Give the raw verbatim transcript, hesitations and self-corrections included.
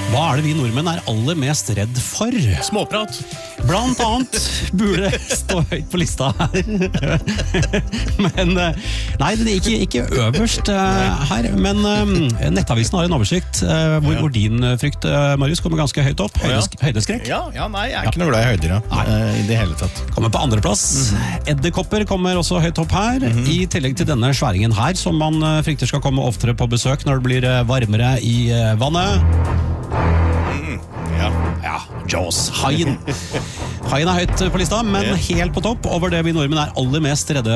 Hva er det vi nordmenn er aller mest redd for? Småprat. Blant annet burde stå høyt på lista her. Men, nei, det er ikke, ikke øverst uh, her, men uh, Nettavisen har en oversikt uh, hvor, hvor din frykt, uh, Marius, kommer ganske høyt opp. Høydesk, høydeskrekk. Ja, ja, nei, jeg er ikke noe glad i høyder, ja. uh, i det hele tatt. Kommer på andre plass. Mm-hmm. Edderkopper kommer også høyt opp her, mm-hmm. i tillegg til denne sværingen her, som man uh, frykter skal komme oftere på besøk når det blir uh, varmere i uh, vannet. Ja. Ja, Jaws, haien. Haien er høyt på lista, men helt på topp over det vi nordmenn er aller mest redde